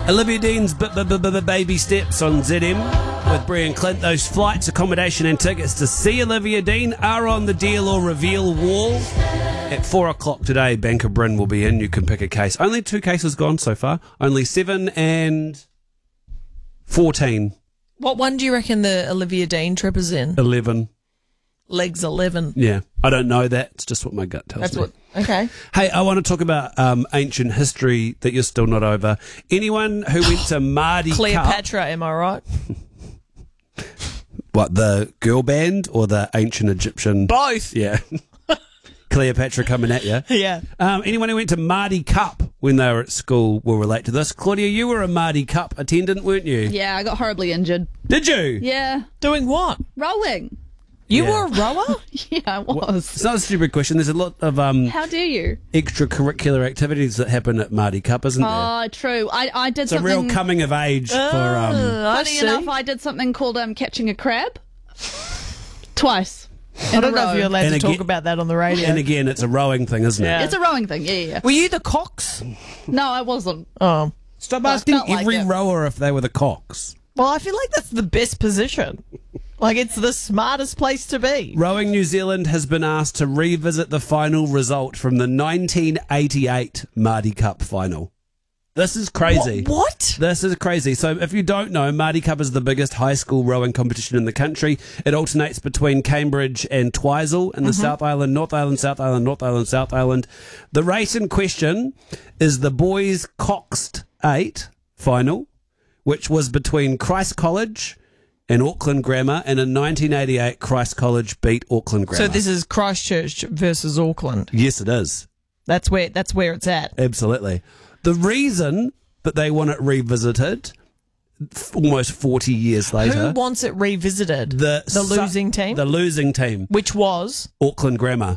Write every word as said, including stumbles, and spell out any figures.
Olivia Dean's b- b- b- b- Baby Steps on Z M with Brie and Clint. Those flights, accommodation and tickets to see Olivia Dean are on the deal or reveal wall. At four o'clock today, Bank of Bryn will be in. You can pick a case. Only two cases gone so far. Only seven and fourteen. What one do you reckon the Olivia Dean trip is in? eleven. Legs eleven. Yeah, I don't know that. It's just what my gut tells That's me. what. Okay. Hey, I want to talk about um, ancient history that you're still not over. Anyone who went to Mardi Cup... Cleopatra, am I right? What, the girl band or the ancient Egyptian? Both. Yeah. Cleopatra coming at you. Yeah. Um, anyone who went to Mardi Cup when they were at school will relate to this. Claudia, you were a Mardi Cup attendant, weren't you? Yeah, I got horribly injured. Did you? Yeah. Doing what? Rowing. You Yeah. were a rower? Yeah, I was. It's not a stupid question. There's a lot of um, How dare you? extracurricular activities that happen at Mardi Cup, isn't there? Oh, true. I, I did It's a something... real coming of age for... Um, Uh, I Funny see. enough, I did something called um, catching a crab. Twice. I don't know if you're allowed And to again- talk about that on the radio. and again, it's a rowing thing, isn't Yeah. it? It's a rowing thing, yeah, yeah, yeah. Were you the Cox? No, I wasn't. Oh. Stop Well, I asking felt like every it. rower if they were the cocks. Well, I feel like that's the best position. Like, it's the smartest place to be. Rowing New Zealand has been asked to revisit the final result from the nineteen eighty-eight Mardi Cup final. This is crazy. Wha- What? This is crazy. So if you don't know, Mardi Cup is the biggest high school rowing competition in the country. It alternates between Cambridge and Twizel in the South Island, North Island, South Island, North Island, South Island. The race in question is the boys' Coxed eight final, which was between Christ College and Auckland Grammar, and in nineteen eighty-eight, Christ College beat Auckland Grammar. So this is Christchurch versus Auckland. Yes, it is. That's where that's where it's at. Absolutely. The reason that they want it revisited f- almost forty years later... Who wants it revisited? the the su- losing team? The losing team. Which was? Auckland Grammar.